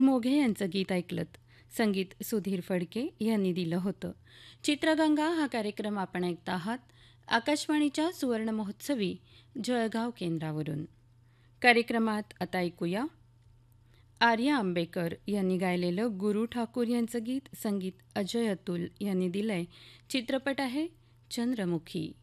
मोघे यांचं गीत ऐकलत. संगीत सुधीर फडके यांनी दिलं होतं. चित्रगंगा हा कार्यक्रम आपण ऐकत आहात आकाशवाणीच्या सुवर्ण महोत्सवी जळगाव केंद्रावरून. कार्यक्रमात आता ऐकूया आर्या आंबेकर यांनी गायलेलं गुरु ठाकूर यांचं गीत. संगीत अजय अतुल यांनी दिलंय. चित्रपट आहे चंद्रमुखी.